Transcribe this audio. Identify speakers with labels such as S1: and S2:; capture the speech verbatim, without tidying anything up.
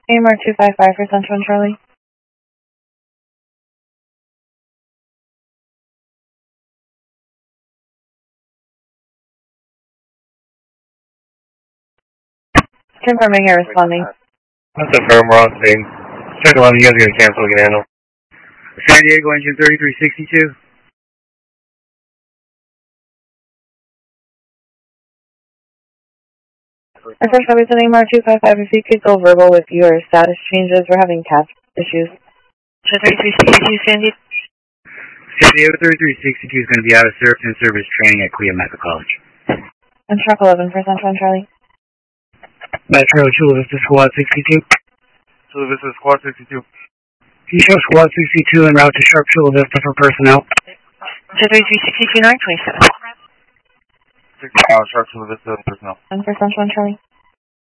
S1: A M R two five five for Central and Charlie. Confirming here, responding.
S2: That's a firm wrong thing. Check eleven, you guys are going to cancel again, handle. San Diego engine thirty-three sixty-two.
S1: Our first service in A M R two five five, if you could go verbal with your status changes, we're having tab issues.
S3: thirty-three sixty-two, Sandy.
S2: San Diego thirty-three sixty-two is going to be out of service and service training at Cuyamaca College.
S1: And truck eleven for Central and Charlie.
S2: Metro Chula Vista Squad sixty-two.
S4: Chula Vista Squad sixty-two.
S2: Can you show Squad sixty-two en route to Sharp Chula Vista for personnel?
S3: thirty-three sixty-two, nine twenty-seven.
S4: six, uh, Sharp Chula Vista personnel.
S1: And for Central and Charlie.